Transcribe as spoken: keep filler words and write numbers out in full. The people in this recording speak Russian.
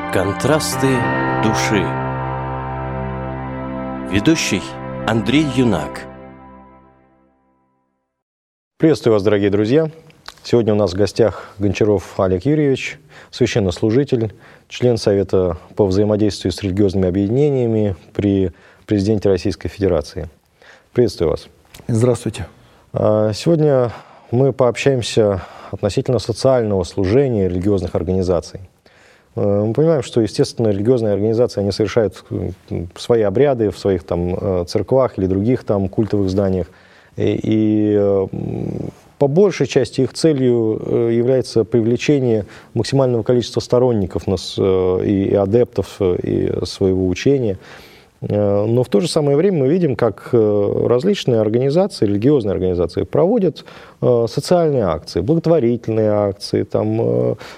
Контрасты души. Ведущий Андрей Юнак. Приветствую вас, дорогие друзья. Сегодня у нас в гостях Гончаров Олег Юрьевич, священнослужитель, член Совета по взаимодействию с религиозными объединениями при президенте Российской Федерации. Приветствую вас. Здравствуйте. Сегодня мы пообщаемся относительно социального служения религиозных организаций. Мы понимаем, что, естественно, религиозные организации, они совершают свои обряды в своих там церквах или других там культовых зданиях. И, и по большей части их целью является привлечение максимального количества сторонников нас, и, и адептов и своего учения. Но в то же самое время мы видим, как различные организации, религиозные организации проводят социальные акции, благотворительные акции, там,